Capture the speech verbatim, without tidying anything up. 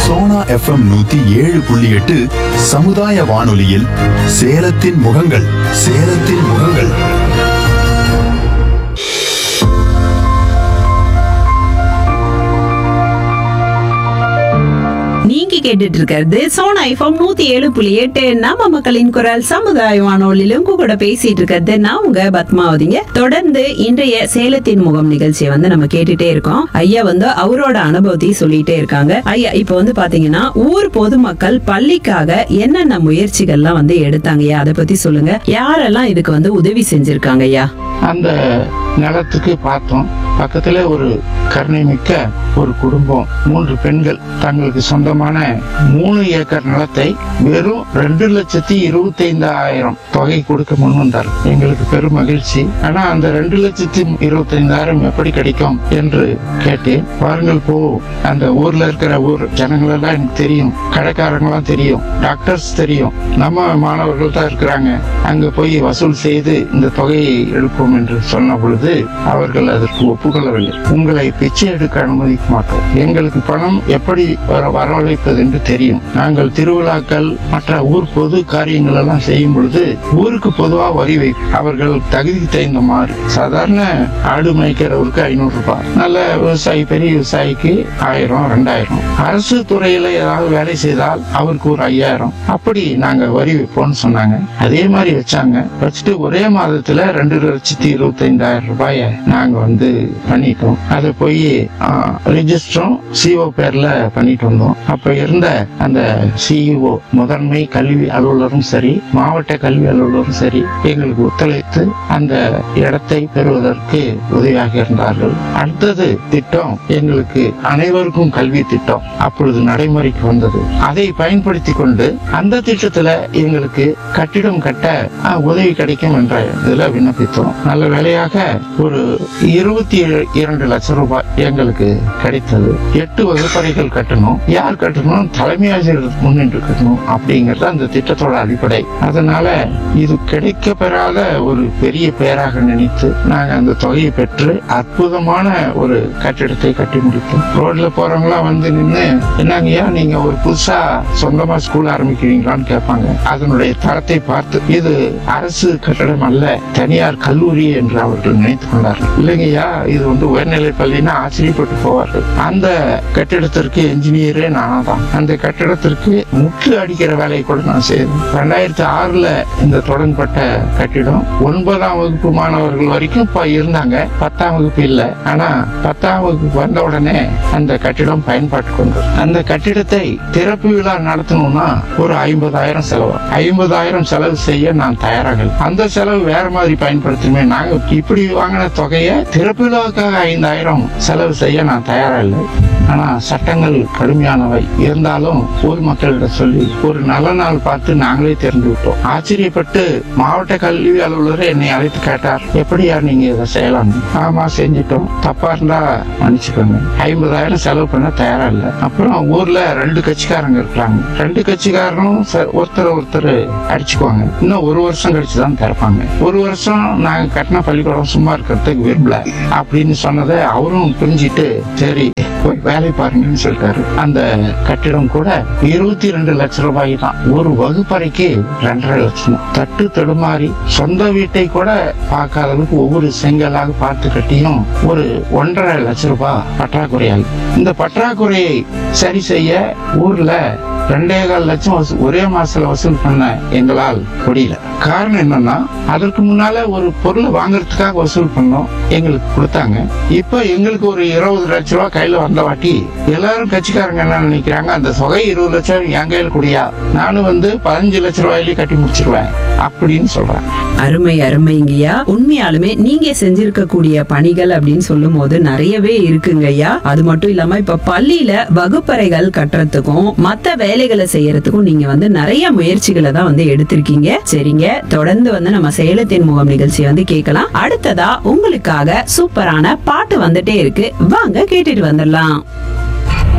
Sona FM நூத்தி ஏழு புள்ளி எட்டு சமுதாய வானொலியில் சேலத்தின் முகங்கள் சேலத்தின் முகங்கள். நீங்க கேட்டுட்டு இருக்கிறது சோனா எஃப்எம் நூத்தி ஏழு புள்ளி எட்டு நம்ம மக்களின் குரல் சமுதாய வானொலியில உங்க கூட பேசிட்டு இருக்கிறது நான் உங்க பத்மாவதிங்க. தொடர்ந்து இன்றைய சேலத்தின் முகம் நிகழ்ச்சியை வந்து நம்ம கேட்டுட்டே இருக்கோம். ஐயா வந்து அவரோட அனுபவத்தையும் சொல்லிட்டே இருக்காங்க. ஐயா இப்ப வந்து பாத்தீங்கன்னா ஊர் பொதுமக்கள் பள்ளிக்காக என்னென்ன முயற்சிகள்லாம் வந்து எடுத்தாங்கய்யா, அதை பத்தி சொல்லுங்க. யாரெல்லாம் இதுக்கு வந்து உதவி செஞ்சிருக்காங்க ஐயா? அந்த நிலத்துக்கு பார்த்தோம், பக்கத்துல ஒரு கருணை மிக்க ஒரு குடும்பம், மூன்று பெண்கள் தங்களுக்கு சொந்தமான மூணு ஏக்கர் நிலத்தை வெறும் ரெண்டு லட்சத்தி இருபத்தி ஐந்தாயிரம் தொகை கொடுக்க முன் வந்தார். எங்களுக்கு பெரும் மகிழ்ச்சி. ஆனா அந்த ரெண்டு லட்சத்தி இருபத்தி ஐந்தாயிரம் எப்படி கிடைக்கும் என்று கேட்டேன். வாருங்கள் போ, அந்த ஊர்ல இருக்கிற ஊர் ஜனங்கள் எல்லாம் எனக்கு தெரியும், கடைக்காரங்களாம் தெரியும், டாக்டர்ஸ் தெரியும், நம்ம மாணவர்கள் தான் இருக்கிறாங்க, அங்க போய் வசூல் செய்து இந்த தொகையை எடுப்போம் என்று சொன்ன பொழுது அவர்கள் அதற்கு ஒப்புக்கொள்ளவில்லை. உங்களை பிச்சை எடுக்க அனுமதிக்க மாட்டோம், எங்களுக்கு பணம் எப்படி வரவழைப்பது என்று தெரியும், நாங்கள் திருவிழாக்கள் மற்ற ஊர் பொது காரியங்கள் எல்லாம் செய்யும் பொழுது ஊருக்கு பொதுவா வரி வைக்கும், அவர்கள் தகுதி தகுந்த மாதிரி சாதாரண ஆடு மேய்க்கிறவருக்கு ஐநூறு ரூபாய், நல்ல விவசாயி பெரிய விவசாயிக்கு ஆயிரம் ரெண்டாயிரம், அரசு துறையில ஏதாவது வேலை செய்தால் அவருக்கு ஒரு ஐயாயிரம், அப்படி நாங்க வரி வைப்போம்னு சொன்னாங்க. அதே மாதிரி வச்சாங்க. வச்சுட்டு ஒரே மாதத்துல ரெண்டு லட்சத்தி இருபத்தி ஐந்தாயிரம் ரூபாய நாங்க வந்து பண்ணிட்டோம். அதை போய் ரெஜிஸ்டரும் சிஓ பேர்ல பண்ணிட்டு வந்தோம். அப்ப இருந்த அந்த சிஇஓ முதன்மை கல்வி அலுவலரும் சரி, மாவட்ட கல்வி அலுவலரும் சரி எங்களுக்கு ஒத்துழைத்து அந்த இடத்தை பெறுவதற்கு உதவியாக இருந்தார்கள். அடுத்தது திட்டம் எங்களுக்கு அனைவருக்கும் கல்வி திட்டம் அப்பொழுது நடைமுறைக்கு வந்தது. அதை பயன்படுத்தி கொண்டு அந்த திட்டத்துல எங்களுக்கு கட்டிடம் கட்ட உதவி கிடைக்கும் என்ற இதுல விண்ணப்பித்தோம். நல்ல வேலையாக ஒரு இருபத்தி இரண்டு லட்சம் ரூபாய் எங்களுக்கு கிடைத்தது. எட்டு வகுப்பறைகள் கட்டணும். யார் கட்டணும்? தலைமை ஆசிரியர் முன்னின்று கட்டணும் அப்படிங்கறது அந்த திட்டத்தோட அடிப்படை. அதனால இது கிடைக்க பெறாத ஒரு பெரிய பேராக நினைத்து நாங்க அந்த தொகையை பெற்று அற்புதமான ஒரு கட்டிடத்தை கட்டி முடித்தோம். ரோட்ல போறவங்களாம் வந்து நின்று என்னங்கய்யா நீங்க ஒரு புதுசா சொந்தமா ஸ்கூல் ஆரம்பிக்கிறீங்களான்னு கேட்பாங்க. அதனுடைய தரத்தை பார்த்து இது அரசு கட்டடம் அல்ல, தனியார் கல்லூரி என்று அவர்கள் நினைத்துக் கொண்டார்கள். இல்லைங்கய்யா இது வந்து உயர்நிலை பள்ளின்னா ஆச்சரியப்பட்டு போவார்கள். அந்த கட்டிடத்திற்கு என்ஜினியரே நானா தான். அந்த கட்டிடத்திற்கு முற்று அடிக்கிற வேலையை கூட நான் செய்தேன். ரெண்டாயிரத்தி ஆறுல இந்த தொடங்கப்பட்ட கட்டிடம் ஒன்பதாம் வகுப்பு மாணவர்கள் வரைக்கும் இப்ப இருந்தாங்க. பத்தாம் வகுப்பு இல்ல. ஆனா பத்தாம் வகுப்பு வந்த உடனே அந்த கட்டிடம் பயன்பாட்டு கொண்டு அந்த கட்டிடத்தை திறப்பு விழா நடத்தணும்னா ஒரு ஐம்பதாயிரம் செலவு ஐம்பதாயிரம் செலவு செய்ய நான் தயாராக. அந்த செலவு வேற மாதிரி பயன்படுத்துமே. நாங்க இப்படி வாங்கின தொகையை திறப்பு விழாவுக்காக ஐந்தாயிரம் செலவு செய்ய நான் தயாரா இல்லை. ஆனா சட்டங்கள் கடுமையானவை இருந்தாலும் ஊர் மக்களிடம் சொல்லி ஒரு நல்ல நாள் பார்த்து நாங்களே தெரிந்து விட்டோம். ஆச்சரியப்பட்டு மாவட்ட கல்வி அலுவலர் என்னை அழைத்து கேட்டார், எப்படியா நீங்க இதை செய்யலாம்? ஆமா செஞ்சிட்டோம், தப்பா இருந்தா மன்னிச்சுக்கோங்க, ஐம்பதாயிரம் செலவு பண்ண தயாரா இல்லை. அப்புறம் ஊர்ல ரெண்டு கட்சிக்காரங்க இருக்கிறாங்க, ரெண்டு கட்சிக்காரனும் ஒருத்தர் ஒருத்தர் அடிச்சுக்குவாங்க, இன்னும் ஒரு வருஷம் கழிச்சுதான் திறப்பாங்க, ஒரு வருஷம் நாங்க கட்டின பள்ளிக்கூடம் சும்மா இருக்கிறதுக்கு விரும்பல அப்படின்னு சொன்னதை அவரும் புரிஞ்சிட்டு சரி போய் வேலை பாருங்கன்னு சொல்லிட்டாரு. அந்த கட்டிடம் கூட இருபத்தி ரெண்டு லட்சம் ரூபாய் தான். ஒரு வகுப்பறைக்கு ரெண்டரை லட்சம். தட்டு தடுமாறி சொந்த வீட்டை கூட பார்க்காத அளவுக்கு ஒவ்வொரு செங்கலாக பார்த்து கட்டியும் ஒரு ஒன்றரை லட்சம் ரூபாய் பற்றாக்குறையாகி, இந்த பற்றாக்குறையை சரி செய்ய ஊர்ல ரெண்டே கால் லட்சம் ஒரே மாசத்துல வசூல் பண்ண எங்களால் முடியல. காரணம் என்னன்னா அதற்கு முன்னால ஒரு பொருளை வாங்கறதுக்காக வசூல் பண்ணோம், எங்களுக்கு கொடுத்தாங்க. இப்ப எங்களுக்கு ஒரு இருபது லட்சம் ரூபாய் கையில வந்த வாட்டி எல்லாரும் கட்சிக்காரங்க என்ன நினைக்கிறாங்க, அந்த தொகை இருபது லட்சம் என் கையில் கூடியா, நானும் வந்து பதினஞ்சு லட்சம் ரூபாயிலேயே கட்டி முடிச்சிருவேன் அப்படின்னு சொல்றேன். அருமை அருமைங்கய்யா. உண்மையாலுமே நீங்க செஞ்சிருக்க கூடிய பணிகள் அப்படின்னு சொல்லும் போது நிறையவே இருக்குங்க ஐயா. அது மட்டும் இல்லாம இப்ப பள்ளியில வகுப்பறைகள் கட்டுறதுக்கும் மத்த வேலைகளை செய்யறதுக்கும் நீங்க வந்து நிறைய முயற்சிகளை தான் வந்து எடுத்திருக்கீங்க. சரிங்க, தொடர்ந்து வந்து நம்ம சேலத்தின் முகம் நிகழ்ச்சி வந்து கேட்கலாம். அடுத்ததா உங்களுக்காக சூப்பரான பாட்டு வந்துட்டே இருக்கு, வாங்க கேட்டுட்டு வந்துடலாம்.